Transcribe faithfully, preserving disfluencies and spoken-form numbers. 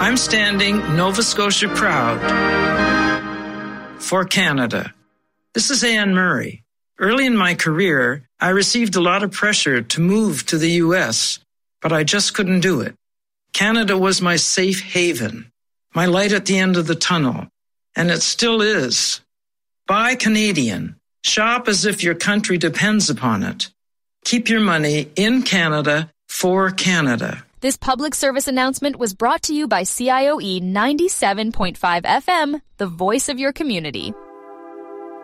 I'm standing Nova Scotia proud for Canada. This is Anne Murray. Early in my career, I received a lot of pressure to move to the U S, but I just couldn't do it. Canada was my safe haven, my light at the end of the tunnel, and it still is. Buy Canadian. Shop as if your country depends upon it. Keep your money in Canada for Canada. This public service announcement was brought to you by C I O E ninety-seven point five F M, the voice of your community.